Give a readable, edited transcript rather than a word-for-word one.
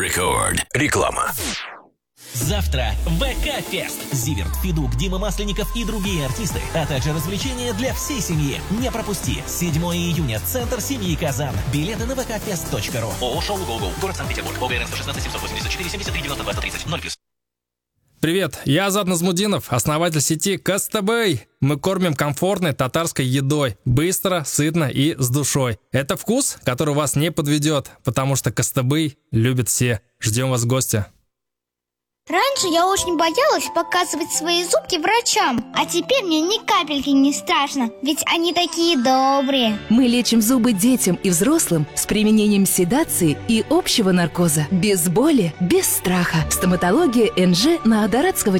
Record. Реклама. Завтра ВК-фест. Зиверт, Федук, Дима Масленников и другие артисты, а также развлечения для всей семьи. Не пропусти. 7 июня. Центр семьи Казан. Билеты на vkfest.ru. ООО «Шоу Гоу-Гоу». Город Санкт-Петербург. ОГРН 116 784 73 92 130 0+. Привет, я Азат Назмудинов, основатель сети Костабэй. Мы кормим комфортной татарской едой, быстро, сытно и с душой. Это вкус, который вас не подведет, потому что Костабэй любят все. Ждем вас в гости. Раньше я очень боялась показывать свои зубки врачам, а теперь мне ни капельки не страшно, ведь они такие добрые. Мы лечим зубы детям и взрослым с применением седации и общего наркоза. Без боли, без страха. Стоматология НЖ на Адаратского